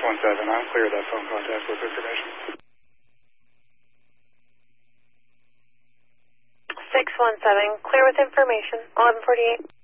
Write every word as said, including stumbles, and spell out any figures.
one seven, I'm clear of that phone contact with information. six one seven, clear with information, eleven forty-eight.